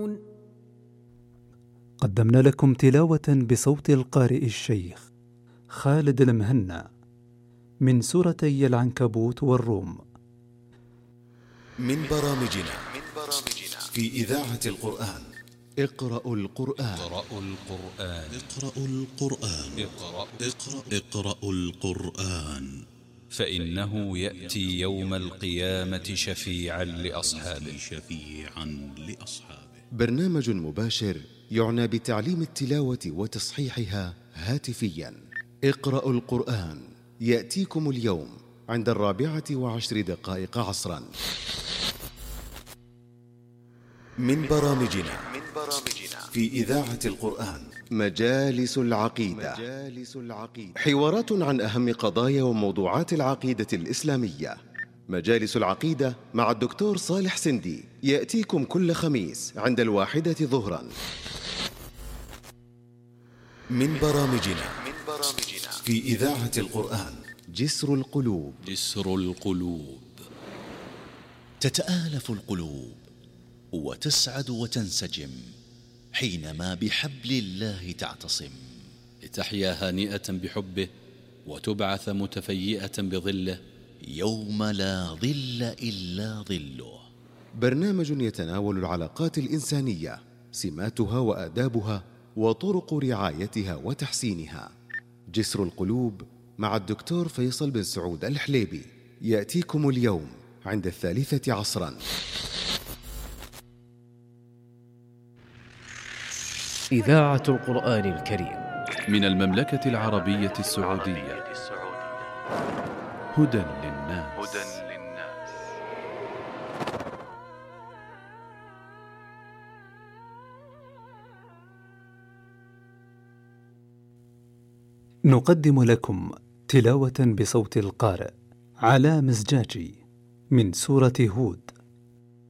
قدمنا لكم تلاوة بصوت القارئ الشيخ خالد المهنا من سورتي العنكبوت والروم، من برامجنا في إذاعة القرآن. اقرأوا القرآن. اقرأوا القرآن فإنه يأتي يوم القيامة شفيعا لأصحابه. برنامج مباشر يعنى بتعليم التلاوة وتصحيحها هاتفيا. اقرأوا القرآن يأتيكم اليوم عند 14:10 عصرا. من برامجنا في إذاعة القرآن مجالس العقيدة، حوارات عن أهم قضايا وموضوعات العقيدة الإسلامية. مجالس العقيدة مع الدكتور صالح سندي يأتيكم كل خميس عند 1 ظهرا. من برامجنا في إذاعة القرآن جسر القلوب. تتآلف القلوب وتسعد وتنسجم حينما بحبل الله تعتصم، لتحيا هانئة بحبه وتبعث متفيئة بظله يوم لا ظل إلا ظله. برنامج يتناول العلاقات الإنسانية، سماتها وآدابها وطرق رعايتها وتحسينها. جسر القلوب مع الدكتور فيصل بن سعود الحليبي يأتيكم اليوم عند 3 عصرا. إذاعة القرآن الكريم من المملكة العربية السعودية. هدى للناس. نقدم لكم تلاوة بصوت القارئ علاء مزجاجي من سورة هود.